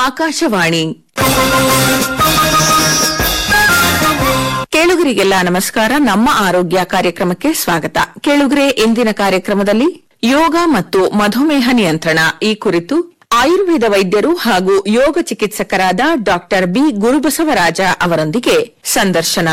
ಆಕಾಶವಾಣಿ ಕೇಳುಗರಿಗೆಲ್ಲ ನಮಸ್ಕಾರ. ನಮ್ಮ ಆರೋಗ್ಯ ಕಾರ್ಯಕ್ರಮಕ್ಕೆ ಸ್ವಾಗತ. ಕೇಳುಗರೆ, ಇಂದಿನ ಕಾರ್ಯಕ್ರಮದಲ್ಲಿ ಯೋಗ ಮತ್ತು ಮಧುಮೇಹ ನಿಯಂತ್ರಣ ಈ ಕುರಿತು ಆಯುರ್ವೇದ ವೈದ್ಯರು ಹಾಗೂ ಯೋಗ ಚಿಕಿತ್ಸಕರಾದ ಡಾಕ್ಟರ್ ಬಿ ಗುರುಬಸವರಾಜ ಅವರೊಂದಿಗೆ ಸಂದರ್ಶನ.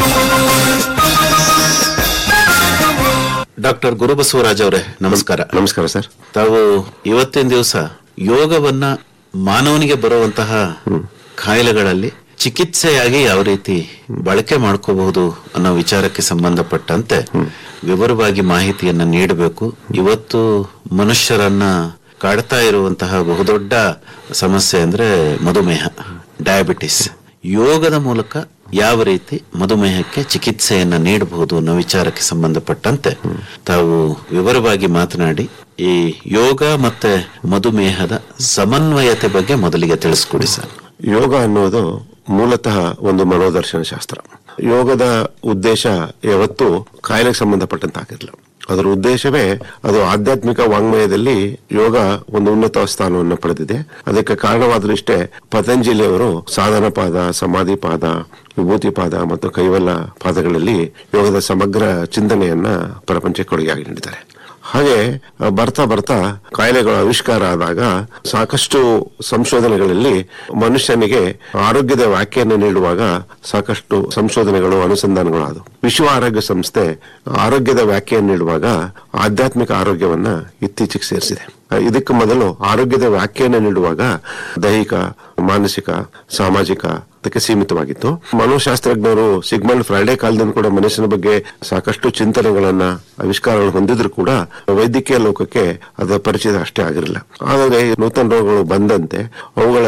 ಡಾಕ್ಟರ್ ಗುರುಬಸವರಾಜ್ ಅವರೇ, ನಮಸ್ಕಾರ. ನಮಸ್ಕಾರ ಸರ್. ತಾವು ಇವತ್ತಿನ ದಿವಸ ಯೋಗವನ್ನ ಮಾನವನಿಗೆ ಬರುವಂತಹ ಕಾಯಿಲೆಗಳಲ್ಲಿ ಚಿಕಿತ್ಸೆಯಾಗಿ ಯಾವ ರೀತಿ ಬಳಕೆ ಮಾಡ್ಕೋಬಹುದು ಅನ್ನೋ ವಿಚಾರಕ್ಕೆ ಸಂಬಂಧಪಟ್ಟಂತೆ ವಿವರವಾಗಿ ಮಾಹಿತಿಯನ್ನ ನೀಡಬೇಕು. ಇವತ್ತು ಮನುಷ್ಯರನ್ನ ಕಾಡ್ತಾ ಇರುವಂತಹ ಬಹುದೊಡ್ಡ ಸಮಸ್ಯೆ ಅಂದ್ರೆ ಮಧುಮೇಹ, ಡಯಾಬಿಟಿಸ್. ಯೋಗದ ಮೂಲಕ ಯಾವ ರೀತಿ ಮಧುಮೇಹಕ್ಕೆ ಚಿಕಿತ್ಸೆಯನ್ನ ನೀಡಬಹುದು ಅನ್ನೋ ವಿಚಾರಕ್ಕೆ ಸಂಬಂಧಪಟ್ಟಂತೆ ತಾವು ವಿವರವಾಗಿ ಮಾತನಾಡಿ ಈ ಯೋಗ ಮತ್ತೆ ಮಧುಮೇಹದ ಸಮನ್ವಯತೆ ಬಗ್ಗೆ ಮೊದಲಿಗೆ ತಿಳಿಸ್ಕೊಡಿ ಸರ್. ಯೋಗ ಅನ್ನೋದು ಮೂಲತಃ ಒಂದು ಮನೋದರ್ಶನ ಶಾಸ್ತ್ರ. ಯೋಗದ ಉದ್ದೇಶ ಯಾವತ್ತೂ ಕಾಯಿಲೆಗೆ ಸಂಬಂಧಪಟ್ಟಂತಾಗಿರಲಿಲ್ಲ. ಅದರ ಉದ್ದೇಶವೇ ಅದು ಆಧ್ಯಾತ್ಮಿಕ ವಾಂಗ್ಮಯದಲ್ಲಿ ಯೋಗ ಒಂದು ಉನ್ನತ ಸ್ಥಾನವನ್ನು ಪಡೆದಿದೆ. ಅದಕ್ಕೆ ಕಾರಣವಾದರಿಷ್ಟೇ ಪತಂಜಲಿಯವರು ಸಾಧನ ಪಾದ, ಸಮಾಧಿ ಪಾದ, ವಿಭೂತಿ ಪಾದ ಮತ್ತು ಕೈವಲ್ಲ ಪಾದಗಳಲ್ಲಿ ಯೋಗದ ಸಮಗ್ರ ಚಿಂತನೆಯನ್ನ ಪ್ರಪಂಚಕ್ಕೆ ಕೊಡುಗೆಯಾಗಿ ನೀಡಿದ್ದಾರೆ. ಹಾಗೆ ಬರ್ತಾ ಬರ್ತಾ ಕಾಯಿಲೆಗಳ ಆವಿಷ್ಕಾರ ಆದಾಗ ಸಾಕಷ್ಟು ಸಂಶೋಧನೆಗಳಲ್ಲಿ ಮನುಷ್ಯನಿಗೆ ಆರೋಗ್ಯದ ವ್ಯಾಖ್ಯೆಯನ್ನು ನೀಡುವಾಗ ಸಾಕಷ್ಟು ಸಂಶೋಧನೆಗಳು, ಅನುಸಂಧಾನಗಳು ಆದವು. ವಿಶ್ವ ಆರೋಗ್ಯ ಸಂಸ್ಥೆ ಆರೋಗ್ಯದ ವ್ಯಾಖ್ಯೆಯನ್ನು ನೀಡುವಾಗ ಆಧ್ಯಾತ್ಮಿಕ ಆರೋಗ್ಯವನ್ನ ಇತ್ತೀಚೆಗೆ ಸೇರಿಸಿದೆ. ಇದಕ್ಕೆ ಮೊದಲು ಆರೋಗ್ಯದ ವ್ಯಾಖ್ಯೆಯನ್ನು ನೀಡುವಾಗ ದೈಹಿಕ, ಮಾನಸಿಕ, ಸಾಮಾಜಿಕ ಅದಕ್ಕೆ ಸೀಮಿತವಾಗಿತ್ತು. ಮನೋಶಾಸ್ತ್ರಜ್ಞರು ಸಿಗ್ಮಂಡ್ ಫ್ರೈಡೆ ಕಾಲದಿಂದ ಕೂಡ ಮನುಷ್ಯನ ಬಗ್ಗೆ ಸಾಕಷ್ಟು ಚಿಂತನೆಗಳನ್ನ, ಆವಿಷ್ಕಾರಗಳು ಹೊಂದಿದ್ರು ಕೂಡ ವೈದ್ಯಕೀಯ ಲೋಕಕ್ಕೆ ಅದರ ಪರಿಚಯ ಅಷ್ಟೇ ಆಗಿರಲಿಲ್ಲ. ಆದರೆ ನೂತನ ರೋಗಗಳು ಬಂದಂತೆ ಅವುಗಳ